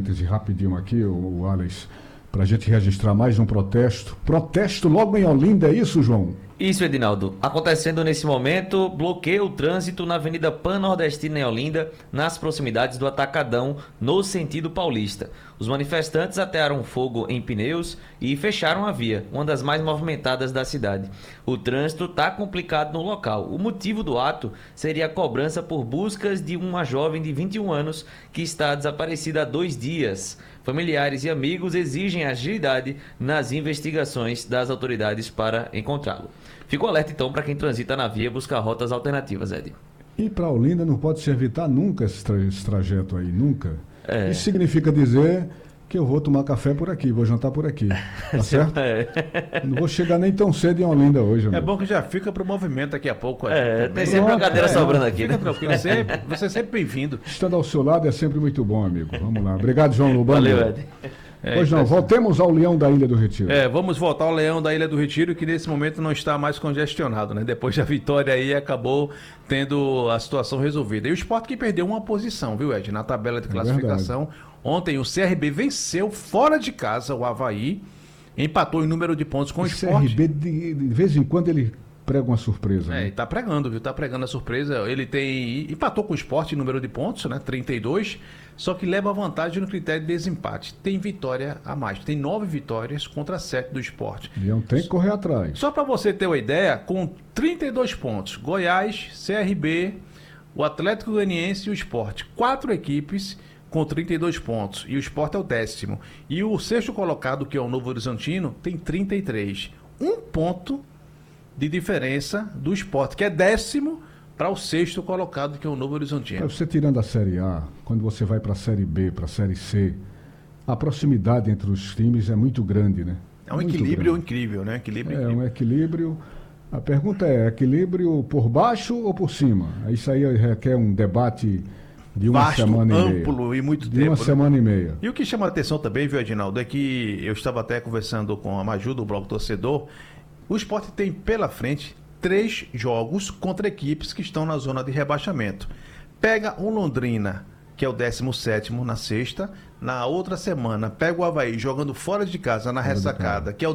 parêntese rapidinho aqui, o Alex, para a gente registrar mais um protesto. Protesto logo em Olinda, é isso, João? Isso, Edinaldo. Acontecendo nesse momento, bloqueia o trânsito na Avenida Pan-Nordestina em Olinda, nas proximidades do Atacadão, no sentido paulista. Os manifestantes atearam fogo em pneus e fecharam a via, uma das mais movimentadas da cidade. O trânsito está complicado no local. O motivo do ato seria a cobrança por buscas de uma jovem de 21 anos que está desaparecida há 2 dias. Familiares e amigos exigem agilidade nas investigações das autoridades para encontrá-lo. Fica o alerta, então, para quem transita na via buscar rotas alternativas, Ed. E para Olinda não pode se evitar nunca esse trajeto aí, nunca. Isso significa dizer que eu vou tomar café por aqui, vou jantar por aqui, tá certo? Não vou chegar nem tão cedo em Olinda hoje. É bom que já fica pro movimento daqui a pouco. Tem sempre uma cadeira sobrando aqui, fica né? Tranquilo, você é sempre bem-vindo. Estando ao seu lado é sempre muito bom, amigo. Vamos lá. Obrigado, João Lubano. Valeu, Ed. Pois não, voltemos ao Leão da Ilha do Retiro. Vamos voltar ao Leão da Ilha do Retiro, que nesse momento não está mais congestionado, né? Depois da vitória aí, acabou tendo a situação resolvida. E o Sport que perdeu uma posição, viu, Ed? Na tabela de classificação. Ontem o CRB venceu fora de casa o Avaí, empatou em número de pontos com o Sport. CRB, de vez em quando, ele prega uma surpresa. Né? E tá pregando, viu? Tá pregando a surpresa. Ele empatou com o Sport em número de pontos, né? 32, só que leva vantagem no critério de desempate. Tem vitória a mais. Tem 9 vitórias contra 7 do Sport. Leão tem que correr atrás. Só para você ter uma ideia, com 32 pontos, Goiás, CRB, o Atlético Goianiense e o Sport. 4 equipes com 32 pontos. E o Sport é o 10º. E o 6º colocado, que é o Novo Horizontino, tem 33. 1 ponto de diferença do Sport, que é 10º, para o 6º colocado, que é o Novo Horizontino. Você tirando a Série A, quando você vai para a Série B, para a Série C, a proximidade entre os times é muito grande, né? É um equilíbrio incrível, né? Um equilíbrio. A pergunta é, equilíbrio por baixo ou por cima? Isso aí requer um debate de uma vasto, semana e meia. amplo e muito de tempo. Uma semana e meia. E o que chama a atenção também, viu, Edinaldo, é que eu estava até conversando com a Maju do Bloco Torcedor. O Sport tem pela frente 3 jogos contra equipes que estão na zona de rebaixamento. Pega o Londrina, que é o 17º na sexta. Na outra semana, pega o Avaí jogando fora de casa na ressacada, que é o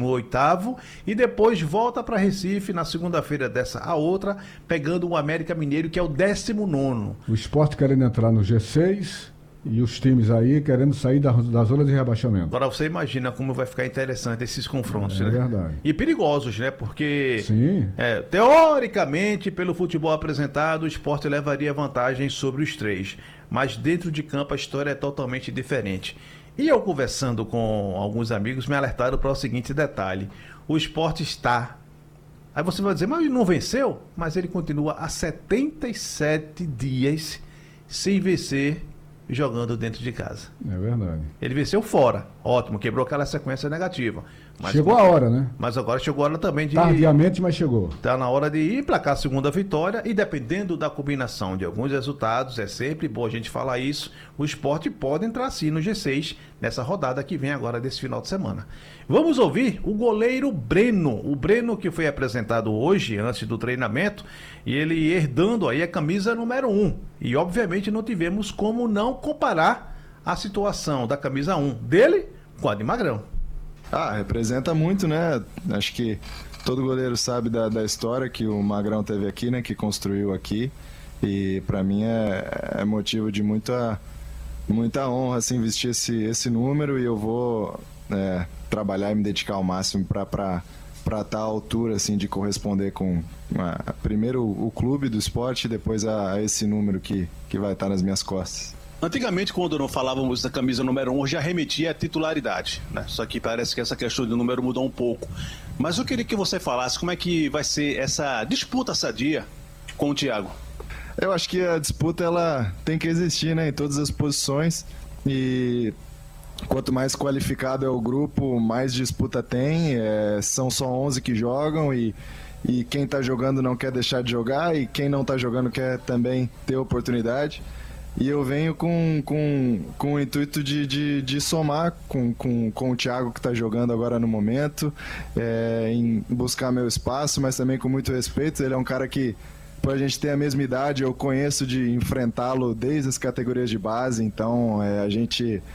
18º. E depois volta para Recife na segunda-feira dessa a outra, pegando o América Mineiro, que é o 19º. O Sport querendo entrar no G6 e os times aí querendo sair da zona de rebaixamento. Agora você imagina como vai ficar interessante esses confrontos, né? É verdade. E perigosos, né? Porque, sim, teoricamente, pelo futebol apresentado, o Sport levaria vantagem sobre os 3. Mas dentro de campo a história é totalmente diferente. E eu conversando com alguns amigos me alertaram para o seguinte detalhe. O Sport está... Aí você vai dizer, mas ele não venceu? Mas ele continua há 77 dias sem vencer jogando dentro de casa. É verdade. Ele venceu fora. Ótimo, quebrou aquela sequência negativa. Mas chegou a hora, né? Mas agora chegou a hora também de... Tardiamente, mas chegou. Está na hora de emplacar a segunda vitória e dependendo da combinação de alguns resultados, é sempre bom a gente falar isso, o Sport pode entrar sim no G6 nessa rodada que vem agora desse final de semana. Vamos ouvir o goleiro Breno. O Breno que foi apresentado hoje, antes do treinamento, e ele herdando aí a camisa número 1. E obviamente não tivemos como não comparar a situação da camisa 1 dele com a de Magrão. Representa muito, né? Acho que todo goleiro sabe da história que o Magrão teve aqui, né? Que construiu aqui. E para mim é motivo de muita honra assim, vestir esse número. E eu vou trabalhar e me dedicar ao máximo para estar à altura assim, de corresponder com primeiro o clube do esporte e depois a esse número que vai estar nas minhas costas. Antigamente, quando não falávamos da camisa número 1, já remetia à titularidade, né? Só que parece que essa questão do número mudou um pouco. Mas eu queria que você falasse como é que vai ser essa disputa sadia com o Thiago. Eu acho que a disputa ela tem que existir, né, em todas as posições. E quanto mais qualificado é o grupo, mais disputa tem. São só 11 que jogam e quem está jogando não quer deixar de jogar e quem não está jogando quer também ter oportunidade. E eu venho com o intuito de somar com o Thiago que está jogando agora no momento, em buscar meu espaço, mas também com muito respeito. Ele é um cara que, por a gente ter a mesma idade, eu conheço de enfrentá-lo desde as categorias de base, então a gente